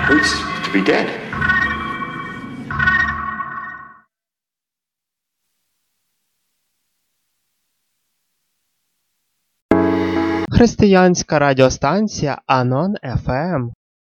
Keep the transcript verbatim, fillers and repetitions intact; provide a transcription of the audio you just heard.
hurts to be dead. Християнська радіостанція Анон еф ем.